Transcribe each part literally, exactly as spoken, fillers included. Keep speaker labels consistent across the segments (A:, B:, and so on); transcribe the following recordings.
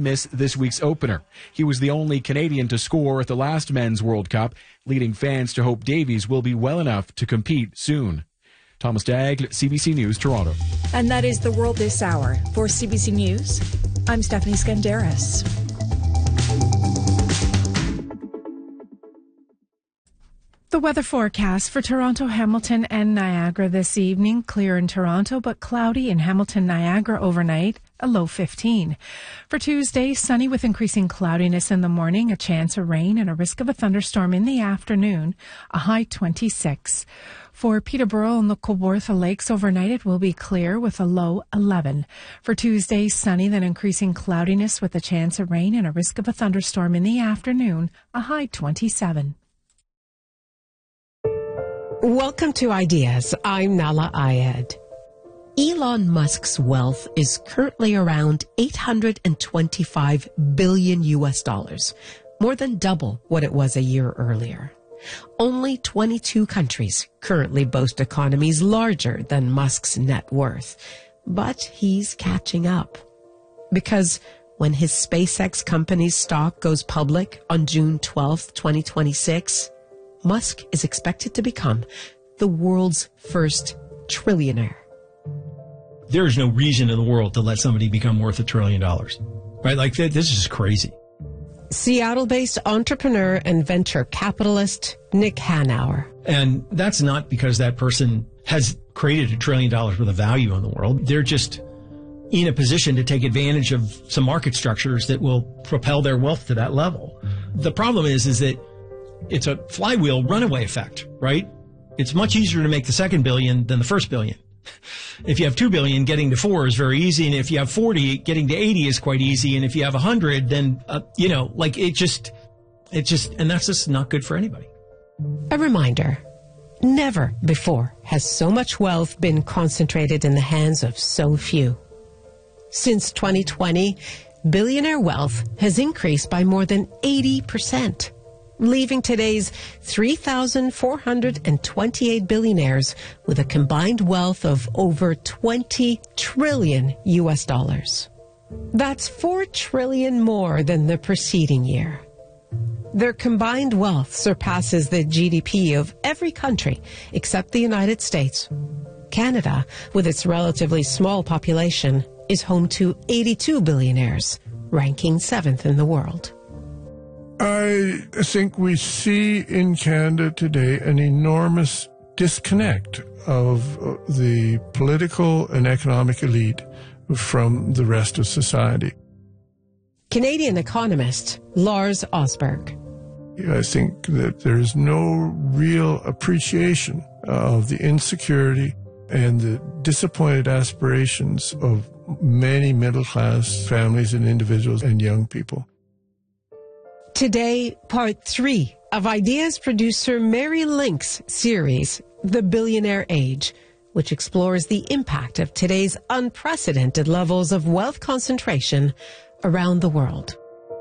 A: miss this week's opener. He was the only Canadian to score at the last Men's World Cup, leading fans to hope Davies will be well enough to compete soon. Thomas Daigle, C B C News, Toronto.
B: And that is the world this hour. For C B C News, I'm Stephanie Skandaris.
C: The weather forecast for Toronto, Hamilton, and Niagara this evening. Clear in Toronto, but cloudy in Hamilton, Niagara overnight, a low fifteen. For Tuesday, sunny with increasing cloudiness in the morning, a chance of rain and a risk of a thunderstorm in the afternoon, a high twenty-six. For Peterborough and the Kawartha Lakes overnight, it will be clear with a low eleven. For Tuesday, sunny, then increasing cloudiness with a chance of rain and a risk of a thunderstorm in the afternoon, a high twenty-seven.
D: Welcome to Ideas. I'm Nala Ayed. Elon Musk's wealth is currently around eight hundred twenty-five billion U S dollars, more than double what it was a year earlier. Only twenty-two countries currently boast economies larger than Musk's net worth, but he's catching up. Because when his SpaceX company's stock goes public on June twelfth, twenty twenty-six, Musk is expected to become the world's first trillionaire.
E: There is no reason in the world to let somebody become worth a trillion dollars, right? Like, this is just crazy.
D: Seattle-based entrepreneur and venture capitalist Nick Hanauer.
E: And that's not because that person has created a trillion dollars worth of value in the world. They're just in a position to take advantage of some market structures that will propel their wealth to that level. The problem is, is that it's a flywheel runaway effect, right? It's much easier to make the second billion than the first billion. If you have two billion, getting to four is very easy. And if you have forty, getting to eighty is quite easy. And if you have a hundred, then, uh, you know, like it just, it just, and that's just not good for anybody.
D: A reminder, never before has so much wealth been concentrated in the hands of so few. Since twenty twenty, billionaire wealth has increased by more than eighty percent. Leaving today's three thousand four hundred twenty-eight billionaires with a combined wealth of over twenty trillion U S dollars. That's four trillion more than the preceding year. Their combined wealth surpasses the G D P of every country except the United States. Canada, with its relatively small population, is home to eighty-two billionaires, ranking seventh in the world.
F: I think we see in Canada today an enormous disconnect of the political and economic elite from the rest of society.
D: Canadian economist Lars Osberg.
F: I think that there's no real appreciation of the insecurity and the disappointed aspirations of many middle-class families and individuals and young people.
D: Today, part three of Ideas producer Mary Link's series, The Billionaire Age, which explores the impact of today's unprecedented levels of wealth concentration around the world.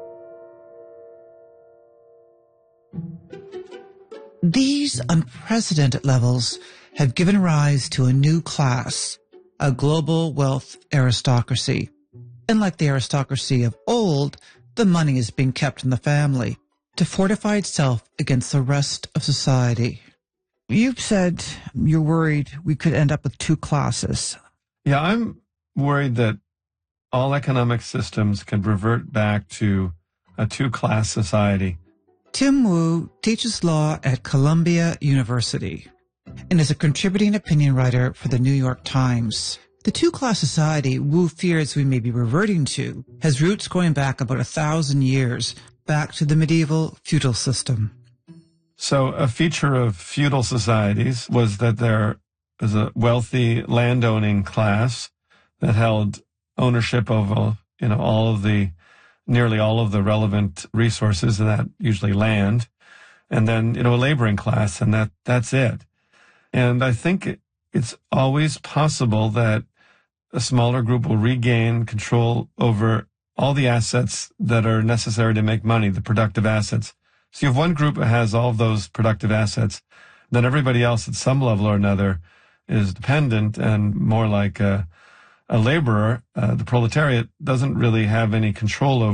G: These unprecedented levels have given rise to a new class, a global wealth aristocracy. Unlike the aristocracy of old, the money is being kept in the family to fortify itself against the rest of society. You've said you're worried we could end up with two classes.
H: Yeah, I'm worried that all economic systems could revert back to a two-class society.
G: Tim Wu teaches law at Columbia University and is a contributing opinion writer for the New York Times. The two-class society Wu fears we may be reverting to has roots going back about a thousand years, back to the medieval feudal system.
H: So a feature of feudal societies was that there was a wealthy landowning class that held ownership of, uh, you know, all of the, nearly all of the relevant resources, and that usually land, and then, you know, a laboring class, and that that's it. And I think it's always possible that a smaller group will regain control over all the assets that are necessary to make money, the productive assets. So you have one group that has all of those productive assets, then everybody else at some level or another is dependent and more like a, a laborer. Uh, the proletariat doesn't really have any control over